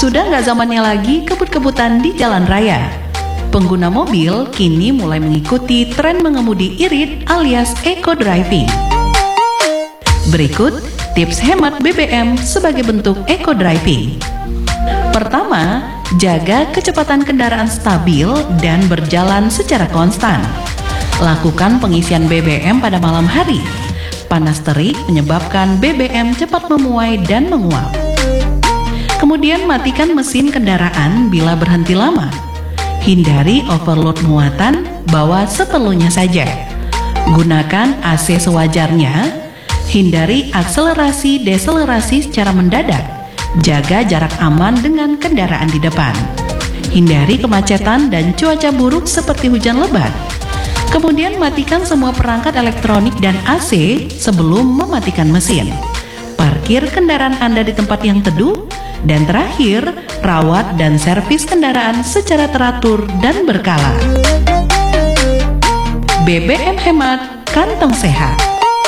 Sudah nggak zamannya lagi kebut-kebutan di jalan raya. Pengguna mobil kini mulai mengikuti tren mengemudi irit alias eco-driving. Berikut tips hemat BBM sebagai bentuk eco-driving. Pertama, jaga kecepatan kendaraan stabil dan berjalan secara konstan. Lakukan pengisian BBM pada malam hari. Panas terik menyebabkan BBM cepat memuai dan menguap. Kemudian matikan mesin kendaraan bila berhenti lama. Hindari overload muatan, bawa seperlunya saja. Gunakan AC sewajarnya. Hindari akselerasi deselerasi secara mendadak. Jaga jarak aman dengan kendaraan di depan. Hindari kemacetan dan cuaca buruk seperti hujan lebat. Kemudian matikan semua perangkat elektronik dan AC sebelum mematikan mesin. Parkir kendaraan Anda di tempat yang teduh. Dan terakhir, rawat dan servis kendaraan secara teratur dan berkala. BBM hemat, kantong sehat.